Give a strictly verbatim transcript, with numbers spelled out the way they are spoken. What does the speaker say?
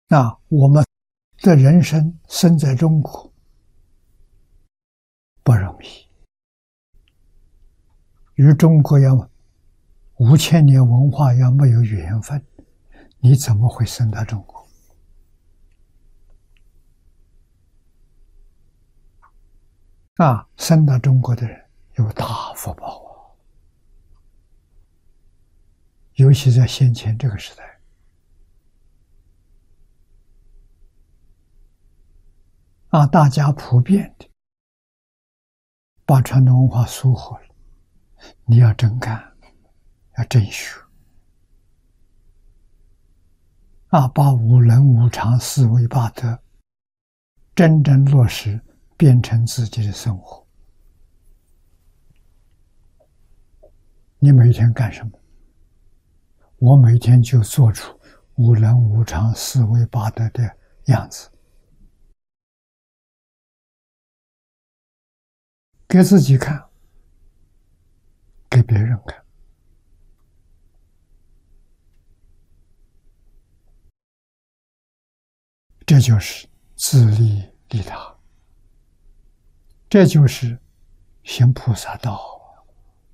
那我们的人生生在中国不容易，与中国要五千年文化要没有缘分，你怎么会生到中国？啊，生到中国的人有大福报啊！尤其在先前这个时代，啊，大家普遍的把传统文化疏忽了，你要真干，要真学，啊，把五伦五常四维八德真正落实，变成自己的生活。你每天干什么？我每天就做出五伦五常四维八德的样子，给自己看，给别人看。这就是自利利他，这就是行菩萨道。